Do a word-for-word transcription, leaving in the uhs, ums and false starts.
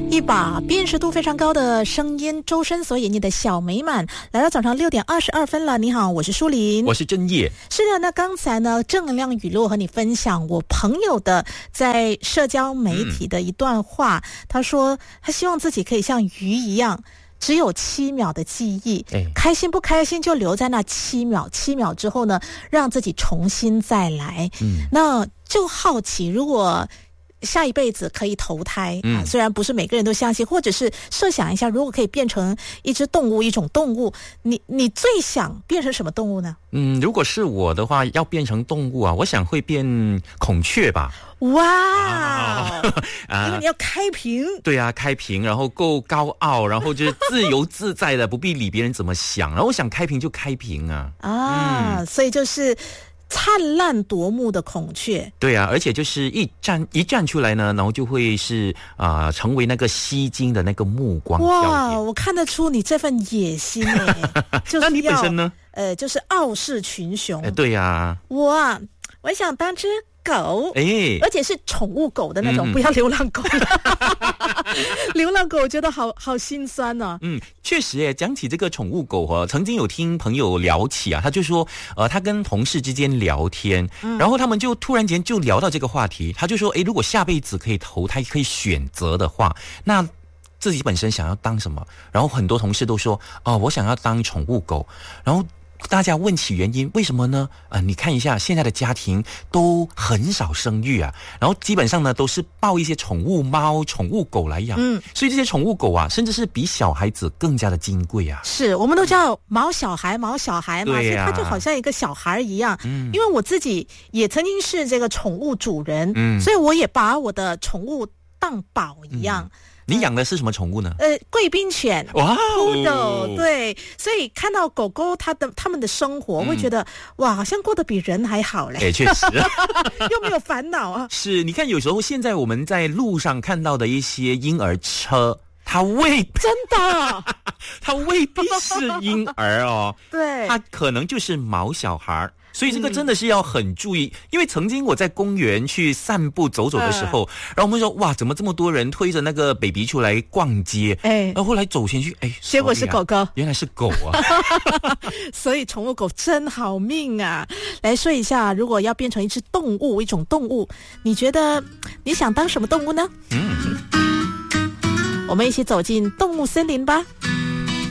一把辨识度非常高的声音，周深所演绎的小美满，来到早上六点二十二分了。你好，我是舒琳， 我是正业。 是的，那刚才呢，正能量语录和你分享我朋友的在社交媒体的一段话，嗯、他说他希望自己可以像鱼一样。只有七秒的记忆，哎，开心不开心就留在那七秒，七秒之后呢，让自己重新再来。嗯，那就好奇，如果下一辈子可以投胎，嗯、啊，虽然不是每个人都相信，或者是设想一下，如果可以变成一只动物，一种动物，你你最想变成什么动物呢？ 嗯，如果是我的话，要变成动物啊，我想会变孔雀吧。 哇、wow, 啊！因为你要开屏， 对啊，开屏，然后够高傲，然后就是自由自在的，不必理别人怎么想。然后我想开屏就开屏啊！ 啊，嗯、所以就是灿烂夺目的孔雀。 对啊，而且就是一站一站出来呢，然后就会是啊、呃，成为那个吸睛的那个目光。 哇，我看得出你这份野心哎、欸，就是要那你本身呢？ 呃，就是傲视群雄。 哎，对呀、啊， 我啊，我想当只狗，哎，而且是宠物狗的那种，嗯、不要流浪狗。流浪狗我觉得好好心酸呢、啊。 嗯，确实耶，讲起这个宠物狗哦，曾经有听朋友聊起啊，他就说，呃，他跟同事之间聊天，嗯、然后他们就突然间就聊到这个话题，他就说，哎，如果下辈子可以投胎，可以选择的话，那自己本身想要当什么？然后很多同事都说，哦，我想要当宠物狗，然后。大家问起原因，为什么呢？呃，你看一下现在的家庭都很少生育啊，然后基本上呢都是抱一些宠物猫、宠物狗来养，嗯，所以这些宠物狗啊，甚至是比小孩子更加的金贵啊。 是，我们都叫毛小孩、毛小孩嘛，对啊、所以它就好像一个小孩一样。嗯，因为我自己也曾经是这个宠物主人，嗯，所以我也把我的宠物当宝一样。嗯， 你养的是什么宠物呢？ 呃，贵宾犬， 哇 ，Poodle， 对，所以看到狗狗它的它们的生活，嗯、会觉得哇，好像过得比人还好嘞。 哎，确实， 又没有烦恼啊。 是，你看有时候现在我们在路上看到的一些婴儿车，它未真的， 它未必是婴儿哦， 对， 它可能就是毛小孩。所以这个真的是要很注意，嗯、因为曾经我在公园去散步走走的时候，嗯、然后我们说哇，怎么这么多人推着那个 baby 出来逛街？哎，然后后来走进去，哎， 结果是狗狗， 原来是狗啊！ 所以宠物狗真好命啊！来说一下，如果要变成一只动物，一种动物，你觉得你想当什么动物呢？嗯，我们一起走进动物森林吧。